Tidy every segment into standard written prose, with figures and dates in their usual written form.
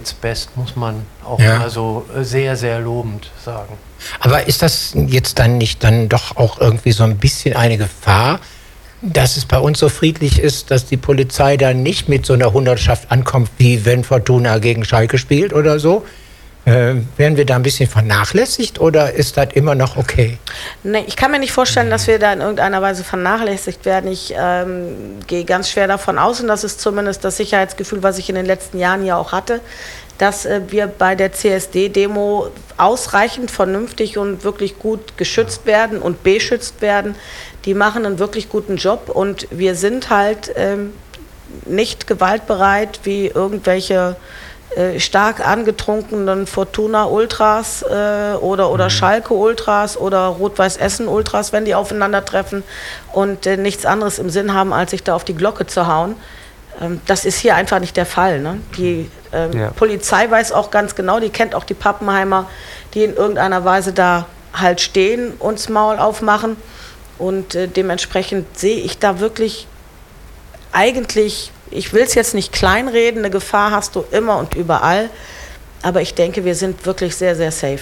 its best, muss man auch mal so sehr, sehr lobend sagen. Aber ist das jetzt dann nicht dann doch auch irgendwie so ein bisschen eine Gefahr, dass es bei uns so friedlich ist, dass die Polizei dann nicht mit so einer Hundertschaft ankommt, wie wenn Fortuna gegen Schalke spielt oder so? Werden wir da ein bisschen vernachlässigt oder ist das immer noch okay? Nee, ich kann mir nicht vorstellen, dass wir da in irgendeiner Weise vernachlässigt werden. Ich gehe ganz schwer davon aus, und das ist zumindest das Sicherheitsgefühl, was ich in den letzten Jahren ja auch hatte, dass wir bei der CSD-Demo ausreichend vernünftig und wirklich gut geschützt werden und beschützt werden. Die machen einen wirklich guten Job und wir sind halt nicht gewaltbereit wie irgendwelche stark angetrunkenen Fortuna-Ultras oder Schalke-Ultras oder Rot-Weiß-Essen-Ultras, wenn die aufeinandertreffen und nichts anderes im Sinn haben, als sich da auf die Glocke zu hauen. Das ist hier einfach nicht der Fall. Ne? Die Polizei weiß auch ganz genau, die kennt auch die Pappenheimer, die in irgendeiner Weise da halt stehen, uns Maul aufmachen. Und dementsprechend sehe ich da wirklich eigentlich, ich will es jetzt nicht kleinreden, eine Gefahr hast du immer und überall. Aber ich denke, wir sind wirklich sehr, sehr safe.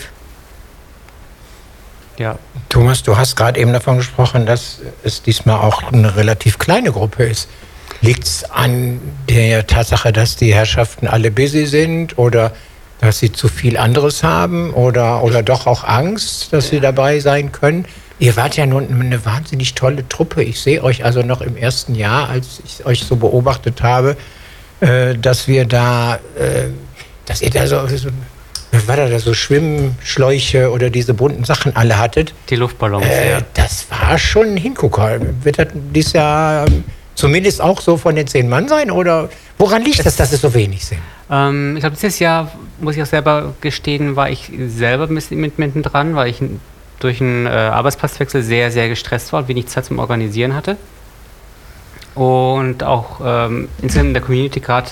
Ja. Thomas, du hast gerade eben davon gesprochen, dass es diesmal auch eine relativ kleine Gruppe ist. Liegt es an der Tatsache, dass die Herrschaften alle busy sind oder dass sie zu viel anderes haben oder doch auch Angst, dass sie dabei sein können? Ihr wart ja nun eine wahnsinnig tolle Truppe. Ich sehe euch also noch im ersten Jahr, als ich euch so beobachtet habe, dass ihr da so Schwimmschläuche oder diese bunten Sachen alle hattet. Die Luftballons, Das war schon ein Hingucker. Wird das dieses Jahr zumindest auch so von den 10 Mann sein? Oder woran liegt das, dass es so wenig sind? Ich glaube, dieses Jahr, muss ich auch selber gestehen, war ich selber mitten dran, weil ich durch einen Arbeitsplatzwechsel sehr, sehr gestresst war und wenig Zeit zum Organisieren hatte. Und auch insgesamt in der Community gerade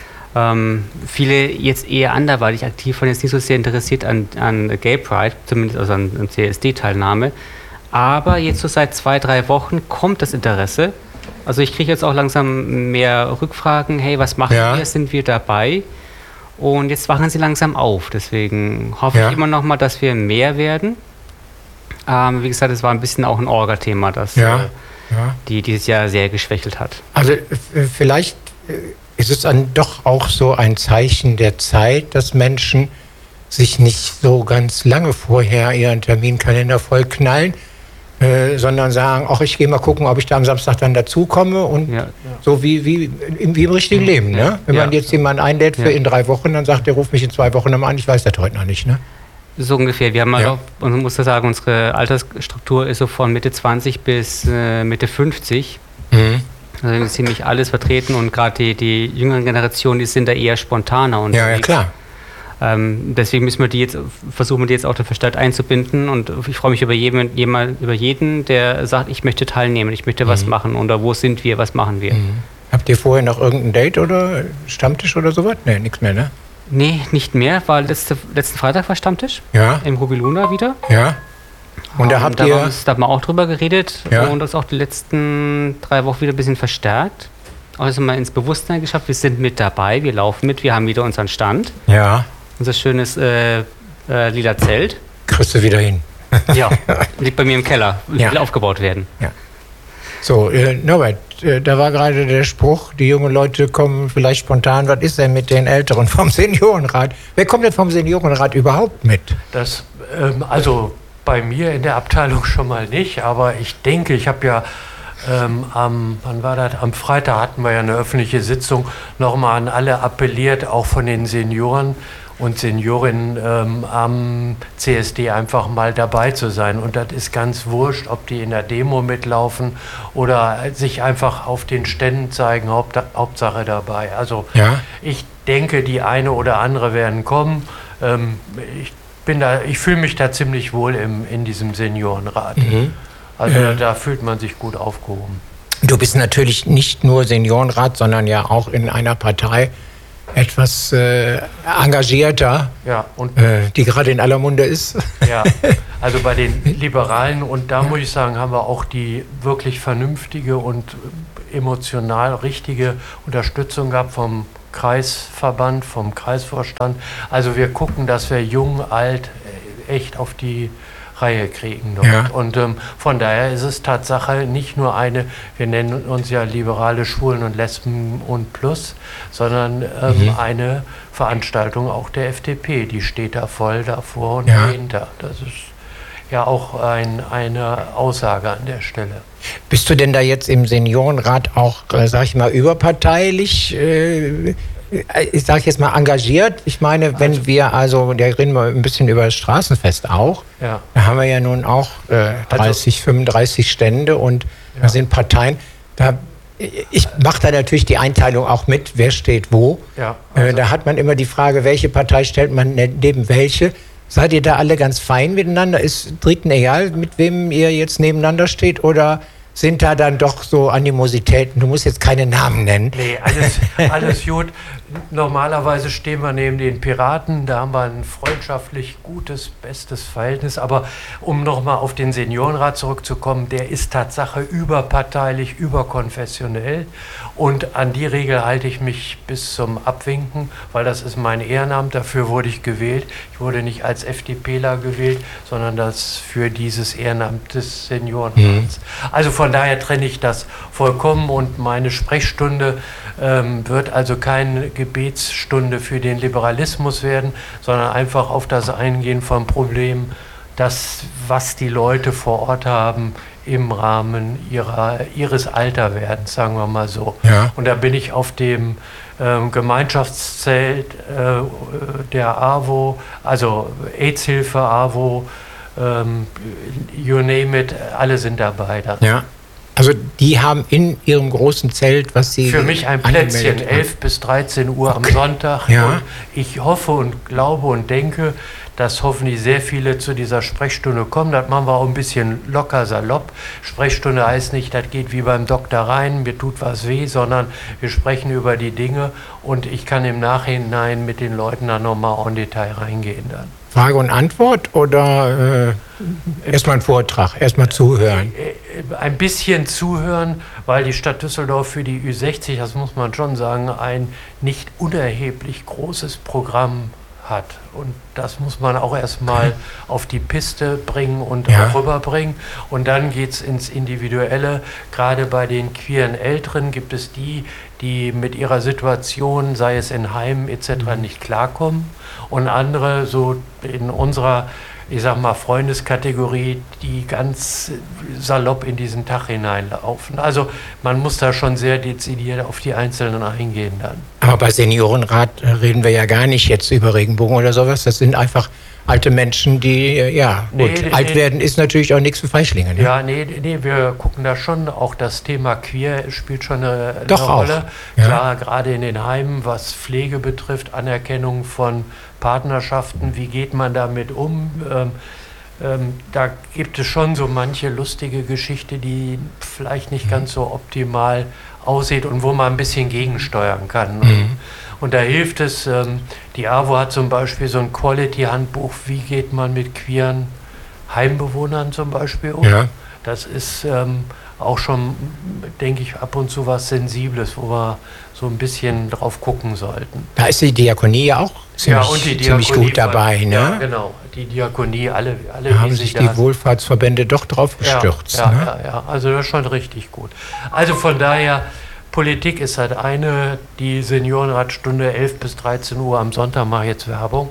viele jetzt eher anderweitig aktiv waren, jetzt nicht so sehr interessiert an Gay Pride, zumindest also an CSD-Teilnahme. Aber jetzt so seit 2-3 Wochen kommt das Interesse. Also ich kriege jetzt auch langsam mehr Rückfragen, hey, was machen wir, sind wir dabei? Und jetzt wachen sie langsam auf. Deswegen hoffe ich immer noch mal, dass wir mehr werden. Wie gesagt, es war ein bisschen auch ein Orga-Thema, das die dieses Jahr sehr geschwächelt hat. Also vielleicht ist es dann doch auch so ein Zeichen der Zeit, dass Menschen sich nicht so ganz lange vorher ihren Terminkalender vollknallen, sondern sagen, ach, ich gehe mal gucken, ob ich da am Samstag dann dazukomme und so wie im richtigen Leben. Ne? Wenn man jetzt jemanden einlädt für in 3 Wochen, dann sagt der, ruf mich in 2 Wochen nochmal an, ich weiß das heute noch nicht. Ne? So ungefähr. Wir haben halt auch, und man muss da sagen, unsere Altersstruktur ist so von Mitte 20 bis Mitte 50. Also ziemlich alles vertreten und gerade die jüngeren Generationen, die sind da eher spontaner. Und klar. Deswegen versuchen wir die jetzt auch verstärkt einzubinden und ich freue mich über jeden, der sagt, ich möchte teilnehmen, ich möchte was machen oder wo sind wir, was machen wir. Habt ihr vorher noch irgendein Date oder Stammtisch oder sowas? Nee, nichts mehr, ne? Nee, nicht mehr, war letzten Freitag war Stammtisch. Im Rubiluna wieder. Ja. Und da habt ihr... Da haben wir auch drüber geredet und das auch die letzten 3 Wochen wieder ein bisschen verstärkt. Also mal ins Bewusstsein geschafft, wir sind mit dabei, wir laufen mit, wir haben wieder unseren Stand. Ja. Unser schönes lila Zelt. Kriegst du wieder hin. Ja, liegt bei mir im Keller, will aufgebaut werden. Ja. So, Norbert, da war gerade der Spruch, die jungen Leute kommen vielleicht spontan, was ist denn mit den Älteren vom Seniorenrat? Wer kommt denn vom Seniorenrat überhaupt mit? Das, also bei mir in der Abteilung schon mal nicht, aber ich denke, ich habe ja wann war das? Am Freitag hatten wir ja eine öffentliche Sitzung, nochmal an alle appelliert, auch von den Senioren und Seniorinnen am CSD einfach mal dabei zu sein. Und das ist ganz wurscht, ob die in der Demo mitlaufen oder sich einfach auf den Ständen zeigen, Hauptsache dabei. Also ich denke, die eine oder andere werden kommen. Ich fühle mich da ziemlich wohl in diesem Seniorenrat. Also da fühlt man sich gut aufgehoben. Du bist natürlich nicht nur Seniorenrat, sondern ja auch in einer Partei etwas engagierter, und die gerade in aller Munde ist. Ja, also bei den Liberalen, und da muss ich sagen, haben wir auch die wirklich vernünftige und emotional richtige Unterstützung gehabt vom Kreisverband, vom Kreisvorstand. Also wir gucken, dass wir jung, alt echt auf die Reihe kriegen dort. Ja. Und von daher ist es Tatsache nicht nur wir nennen uns ja liberale Schwulen und Lesben und Plus, sondern eine Veranstaltung auch der FDP, die steht da voll davor und dahinter. Das ist ja auch eine Aussage an der Stelle. Bist du denn da jetzt im Seniorenrat auch, sag ich mal, überparteilich, ich sage jetzt mal engagiert? Ich meine, wenn wir, da reden wir ein bisschen über das Straßenfest auch, da haben wir ja nun auch 35 Stände und da sind Parteien, ich mache da natürlich die Einteilung auch mit, wer steht wo. Ja, da hat man immer die Frage, welche Partei stellt man neben welche. Seid ihr da alle ganz fein miteinander? Ist Dritten egal, mit wem ihr jetzt nebeneinander steht? Oder sind da dann doch so Animositäten? Du musst jetzt keine Namen nennen. Nee, alles gut. Normalerweise stehen wir neben den Piraten, da haben wir ein freundschaftlich gutes, bestes Verhältnis. Aber um nochmal auf den Seniorenrat zurückzukommen, der ist Tatsache überparteilich, überkonfessionell. Und an die Regel halte ich mich bis zum Abwinken, weil das ist mein Ehrenamt, dafür wurde ich gewählt. Ich wurde nicht als FDPler gewählt, sondern das für dieses Ehrenamt des Seniorenrats. Also von daher trenne ich das vollkommen und meine Sprechstunde wird also keine Gebetsstunde für den Liberalismus werden, sondern einfach auf das Eingehen von Problemen, was die Leute vor Ort haben im Rahmen ihres Alterwerdens, sagen wir mal so. Ja. Und da bin ich auf dem Gemeinschaftszelt der AWO, also AIDS-Hilfe, AWO, you name it, alle sind dabei dann. Ja. Also die haben in ihrem großen Zelt, was sie für mich ein Plätzchen, 11 bis 13 Uhr am Sonntag. Ja. Und ich hoffe und glaube und denke, dass hoffentlich sehr viele zu dieser Sprechstunde kommen. Das machen wir auch ein bisschen locker, salopp. Sprechstunde heißt nicht, das geht wie beim Doktor rein, mir tut was weh, sondern wir sprechen über die Dinge und ich kann im Nachhinein mit den Leuten dann nochmal en Detail reingehen dann. Frage und Antwort oder erstmal ein Vortrag, erstmal zuhören? Ein bisschen zuhören, weil die Stadt Düsseldorf für die Ü60, das muss man schon sagen, ein nicht unerheblich großes Programm hat. Und das muss man auch erstmal auf die Piste bringen und auch rüberbringen. Und dann geht es ins Individuelle. Gerade bei den queeren Älteren gibt es die mit ihrer Situation, sei es in Heimen etc., nicht klarkommen. Und andere, so in unserer, ich sag mal, Freundeskategorie, die ganz salopp in diesen Tag hineinlaufen. Also man muss da schon sehr dezidiert auf die Einzelnen eingehen dann. Aber bei Seniorenrat reden wir ja gar nicht jetzt über Regenbogen oder sowas. Das sind einfach alte Menschen, die, alt werden ist natürlich auch nichts für Feiglinge. Ne? Ja, wir gucken da schon, auch das Thema Queer spielt schon eine Rolle. Ja. Klar, gerade in den Heimen, was Pflege betrifft, Anerkennung von Partnerschaften, wie geht man damit um? Da gibt es schon so manche lustige Geschichte, die vielleicht nicht ganz so optimal aussieht und wo man ein bisschen gegensteuern kann. Und da hilft es, die AWO hat zum Beispiel so ein Quality-Handbuch, wie geht man mit queeren Heimbewohnern zum Beispiel um. Ja. Das ist auch schon, denke ich, ab und zu was Sensibles, wo wir so ein bisschen drauf gucken sollten. Da ist die Diakonie ja auch ziemlich gut dabei. Ne? Ja, genau. Die Diakonie, alle da haben sich die Wohlfahrtsverbände doch drauf gestürzt. Ja, also das ist schon richtig gut. Also von daher, Politik ist halt eine, die Seniorenratstunde 11 bis 13 Uhr am Sonntag, mache jetzt Werbung.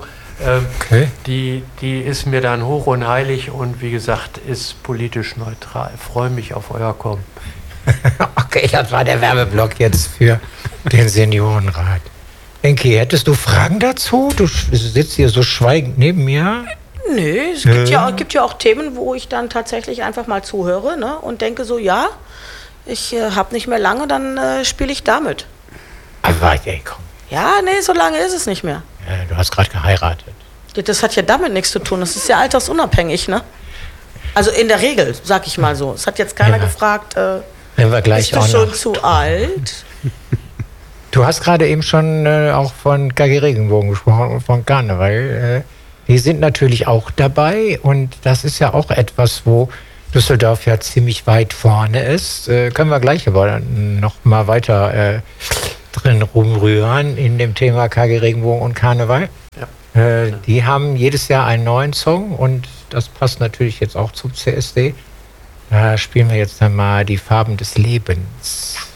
Die ist mir dann hoch und heilig und wie gesagt, ist politisch neutral. Freue mich auf euer Kommen. Okay, das war der Werbeblock jetzt für den Seniorenrat. Enki, hättest du Fragen dazu? Du sitzt hier so schweigend neben mir. Nee, es gibt ja auch Themen, wo ich dann tatsächlich einfach mal zuhöre, ne, und denke so, ja, ich habe nicht mehr lange, dann spiele ich damit. Aber ey, komm. Ja, nee, so lange ist es nicht mehr. Ja, du hast gerade geheiratet. Das hat ja damit nichts zu tun. Das ist ja altersunabhängig, ne? Also in der Regel, sag ich mal so. Es hat jetzt keiner gefragt, bist du schon zu alt? Du hast gerade eben schon auch von KG Regenbogen gesprochen, von Karneval. Die sind natürlich auch dabei und das ist ja auch etwas, wo Düsseldorf ja ziemlich weit vorne ist. Können wir gleich aber noch mal weiter drin rumrühren in dem Thema KG Regenbogen und Karneval. Ja. Die haben jedes Jahr einen neuen Song und das passt natürlich jetzt auch zum CSD. Da spielen wir jetzt dann mal die Farben des Lebens.